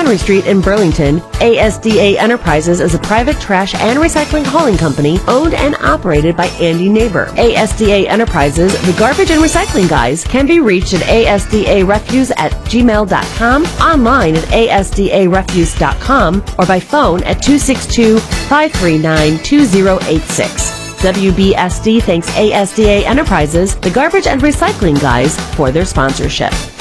Henry Street in Burlington. ASDA Enterprises is a private trash and recycling hauling company owned and operated by Andy Neighbor. ASDA Enterprises, the garbage and recycling guys, can be reached at asdarefuse@gmail.com, online at asdarefuse.com, or by phone at 262-539-2086. WBSD thanks ASDA Enterprises, the garbage and recycling guys, for their sponsorship.